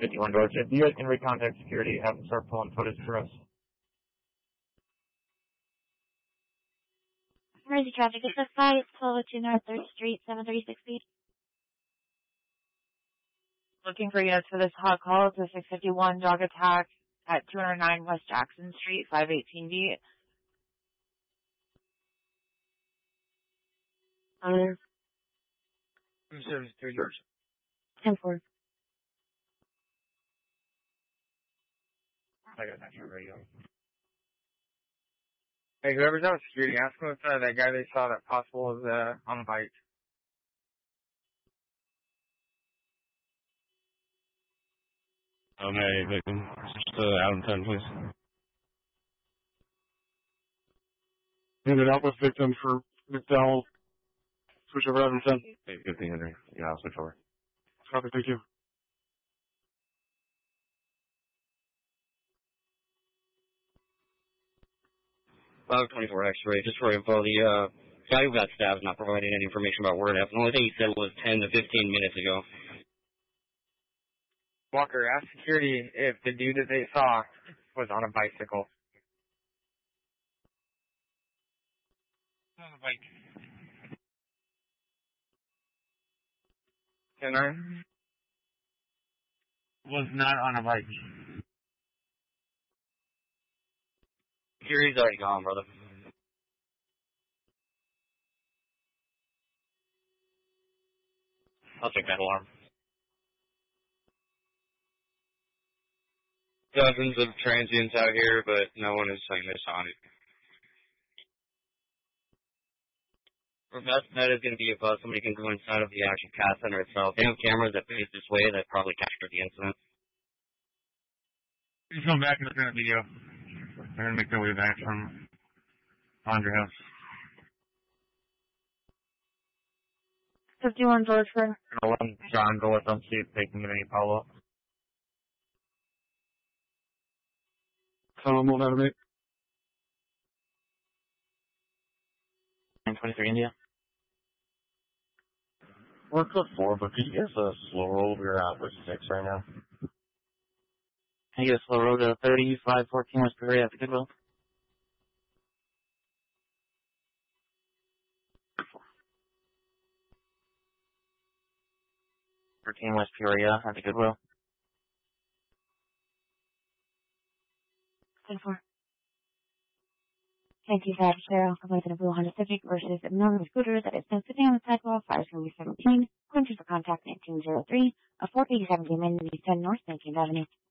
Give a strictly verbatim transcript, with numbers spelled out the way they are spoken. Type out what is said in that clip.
fifty-one George. If you guys can recontact security, have them start pulling footage for us. Emergency traffic, it's a five twelve oh two North third Street, seven thirty-six feet. Looking for units for this hot call. It's a six fifty-one dog attack at two oh nine West Jackson Street, five eighteen B. Honor. I'm seventy-three George. ten four. I got that on radio. Hey, whoever's on security, ask them if uh, that guy they saw that possible is uh, on a bike. Um, hey, victim. Just uh, out in ten, please. Ended up with victim for McDowell. Switch over out in ten. Hey, fifteen Henry. Yeah, I'll switch over. Copy, thank you. five twenty-four X-ray, just for info, the uh, guy who got stabbed is not providing any information about where it happened. The only thing he said was ten to fifteen minutes ago. Walker, ask security if the dude that they saw was on a bicycle. On a bike. ten nine? Was not on a bike. Security's already gone, brother. I'll check that alarm. Dozens of transients out here, but no one is saying they saw it. For best bet is going to be if uh, somebody can go inside of the actual CAT center itself. They have cameras that face this way that probably captured the incident. Just come back and look at the video. They're going to make their way back from Andre House. fifty-one George for. Gonna let John go with them, see if they can get any follow-up. Tell them we'll have it. nine twenty-three India. We're code four, but could you guys uh, slow roll? We're out with six right now. Can you get a slow roll to thirty-five fourteen West Peoria at the Goodwill? fourteen West Peoria at the Goodwill. ten four. Yankee five Cheryl, complaints in a blue Honda Civic versus a normal scooter that is now sitting on the sidewalk, fire service seventeen, going to for contact nineteen oh three, a four eighty-seven came in, ten North nineteenth Avenue.